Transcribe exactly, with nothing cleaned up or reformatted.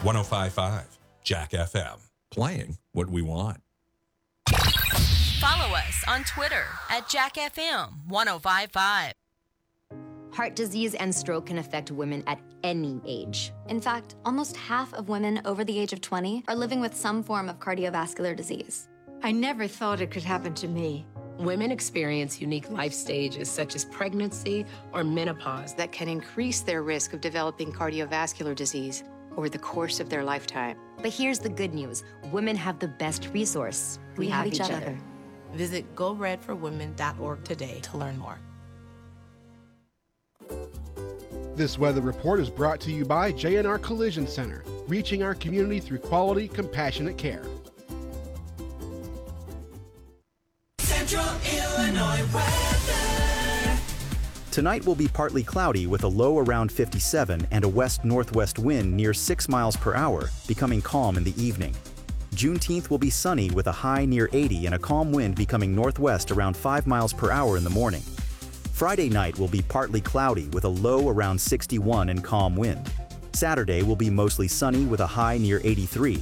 one oh five point five Jack F M. Playing what we want. Follow us on Twitter at Jack F M one oh five point five. Heart disease and stroke can affect women at any age. In fact, almost half of women over the age of twenty are living with some form of cardiovascular disease. I never thought it could happen to me. Women experience unique life stages such as pregnancy or menopause that can increase their risk of developing cardiovascular disease over the course of their lifetime. But here's the good news. Women have the best resource. We, we have, have each, each other. other. Visit go red for women dot org today to learn more. This weather report is brought to you by J and R Collision Center, reaching our community through quality, compassionate care. Central Illinois weather. Tonight will be partly cloudy with a low around fifty-seven and a west-northwest wind near six miles per hour, becoming calm in the evening. Juneteenth will be sunny with a high near eighty and a calm wind becoming northwest around five miles per hour in the morning. Friday night will be partly cloudy with a low around sixty-one and calm wind. Saturday will be mostly sunny with a high near eighty-three